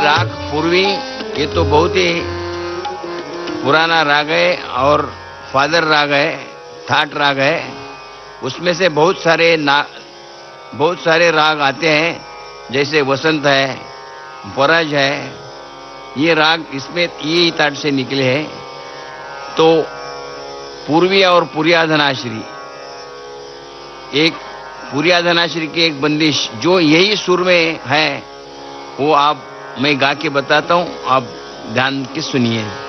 राग पूर्वी, ये तो बहुत ही पुराना राग है और फादर राग है, थाट राग है। उसमें से बहुत सारे राग आते हैं, जैसे वसंत है, परज है। ये राग इसमें ये ताट से निकले हैं। तो पूर्वी और पुरियाधनाश्री, एक पुरियाधनाश्री की एक बंदिश जो यही सुर में है, वो मैं गा के बताता हूं, आप ध्यान के सुनिए।